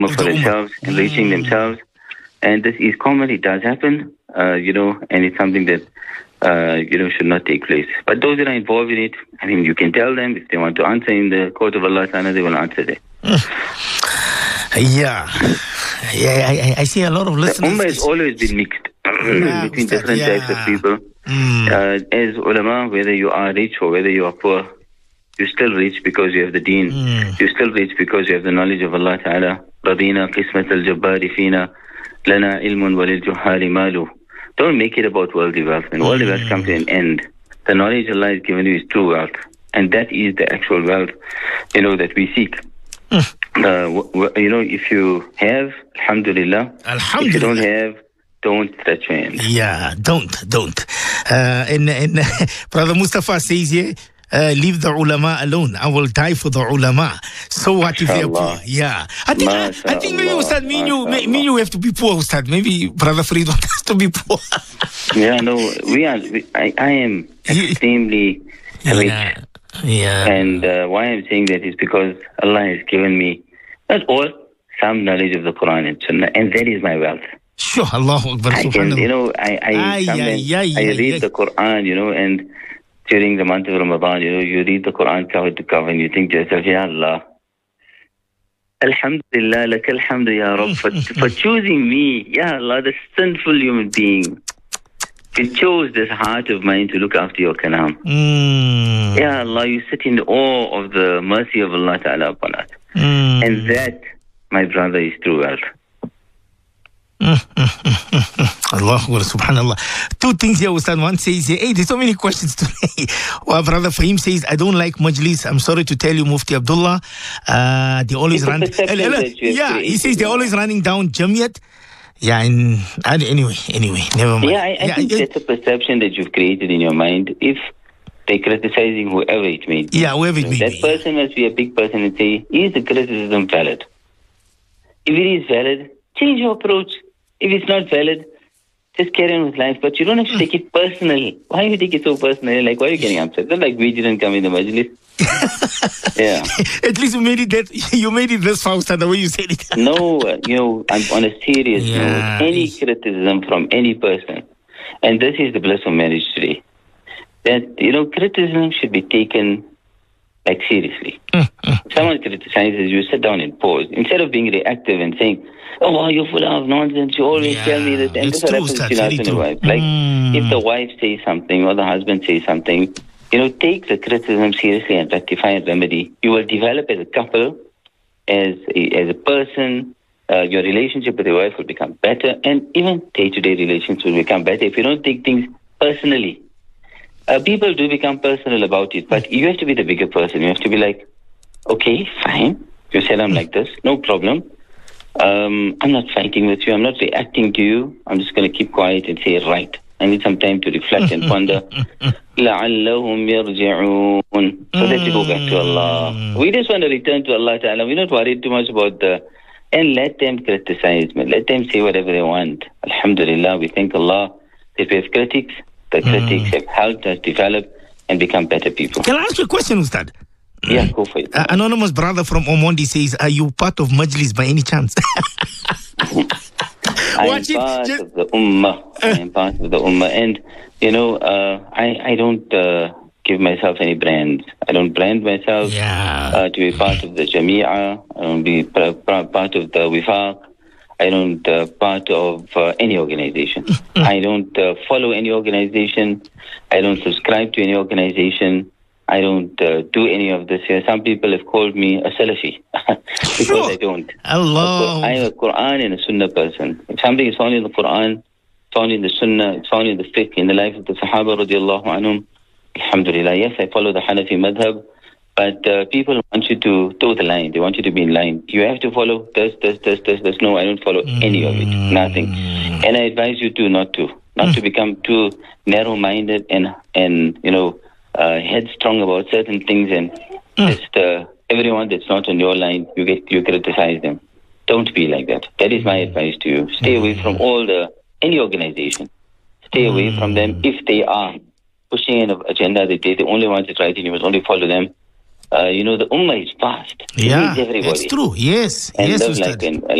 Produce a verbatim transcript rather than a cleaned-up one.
for themselves, enriching mm. themselves. And this is common, it does happen, uh, you know, and it's something that, uh, you know, should not take place. But those that are involved in it, I mean, you can tell them if they want to answer in the court of Allah Ta'ala, they will answer there. Yeah. Yeah, I, I see a lot of listeners. The Ummah has always been mixed yeah, between Ustad, different yeah. types of people. Mm. Uh, as ulama, whether you are rich or whether you are poor, you're still rich because you have the deen. Mm. You're still rich because you have the knowledge of Allah Ta'ala. Radina qismat al-jabbari fina lana ilmun walil juhali malu. Don't make it about worldly wealth. When worldly wealth comes to an end, the knowledge Allah has given you is true wealth. And that is the actual wealth, you know, that we seek. Mm. Uh, w- w- you know, if you have, alhamdulillah. Alhamdulillah. If you don't have, don't stretch your hands. Yeah, don't, don't. Uh, and and Brother Mustafa says here, uh, leave the ulama alone. I will die for the ulama. So what if they're poor? Yeah. I think, I, I think maybe, Ustad, me and you, me, me and you have to be poor, Ustad. Maybe Brother Freedom has to be poor. Yeah, no, we are, we, I, I am extremely rich. Yeah. Yeah. And uh, why I'm saying that is because Allah has given me, not all, some knowledge of the Quran and Sunnah, and that is my wealth. Sure, Allahu Akbar. I can, you know, I I, ay, ay, ay, I read ay. the Quran, you know, and during the month of Ramadan, you know, you read the Quran cover to cover, and you think to yourself, Ya Allah, Alhamdulillah, lak alhamdu ya Rabb, for, for choosing me, Ya Allah, the sinful human being. You chose this heart of mine to look after your kalam. Mm. Ya Allah, you sit in awe of the mercy of Allah Ta'ala upon us. Mm. And that, my brother, is true wealth. Allah, subhanallah. Two things here, Ustad. One says here, hey, there's so many questions today. Well, Brother Fahim says, I don't like Majlis. I'm sorry to tell you, Mufti Abdullah. Uh, they always run. Yeah, he says they're always running down Jamiat. Yeah, and, and anyway, anyway, never mind. Yeah, I, I yeah, think I, that's a perception that you've created in your mind. If they're criticizing whoever it may be. Yeah, whoever it may that be. That person must be a big person and say, is the criticism valid? If it is valid, change your approach. If it's not valid, just carry on with life. But you don't have to take it personally. Why you take it so personally? Like, why are you getting upset? Not like we didn't come in the majlis. Yeah. At least you made it that you made it this far, the way you said it. No, uh, you know, I'm on a serious yeah. note. Any criticism from any person, and this is the bliss of marriage today, that, you know, criticism should be taken like seriously. If someone criticizes you, sit down and pause. Instead of being reactive and saying, oh, you're full of nonsense, you always yeah, tell me this. And this happens between husband and wife. Like, mm. if the wife says something or the husband says something, you know, take the criticism seriously and rectify and remedy. You will develop as a couple, as a, as a person. Uh, your relationship with your wife will become better, and even day-to-day relations will become better if you don't take things personally. Uh, people do become personal about it, but you have to be the bigger person. You have to be like, okay, fine. You said I'm like this, no problem. Um, I'm not fighting with you. I'm not reacting to you. I'm just going to keep quiet and say, right. I need some time to reflect and ponder. لَعَلَّهُمْ يَرْجِعُونَ So that you go back to Allah. We just want to return to Allah Ta'ala. We're not worried too much about the... And let them criticize me. Let them say whatever they want. Alhamdulillah, we thank Allah that we have critics. The critics have helped us develop and become better people. Can I ask you a question, Ustad? Yeah, go for it. Uh, anonymous brother from Omondi says, are you part of Majlis by any chance? I am part Just... of the Ummah. I am part of the Ummah. And, you know, uh, I, I don't uh, give myself any brands. I don't brand myself yeah. uh, to be part of the Jamia. I don't be part of the Wifaq. I don't uh, part of uh, any organization. I don't uh, follow any organization. I don't subscribe to any organization. I don't uh, do any of this here. Some people have called me a Salafi because sure. I don't. Allah. I'm a Quran and a Sunnah person. If something is found in the Quran, found in the Sunnah, it's found in the fiqh, in the life of the Sahaba radiallahu anhum, alhamdulillah. Yes, I follow the Hanafi madhab, but uh, people want you to toe the line. They want you to be in line. You have to follow this, this, this, this, this. No, I don't follow mm. any of it. Nothing. And I advise you to not to. Not mm. to become too narrow-minded and, and you know, Uh, headstrong about certain things and mm. just uh, everyone that's not on your line, you get you criticize them. Don't be like that. That is my advice to you. Stay away from all the any organization. Stay away from them if they are pushing an agenda that they're the only ones that right and you must only follow them. uh, you know, the ummah is vast. It Yeah, needs everybody. that's true. Yes, And yes, love Ustad. like, in,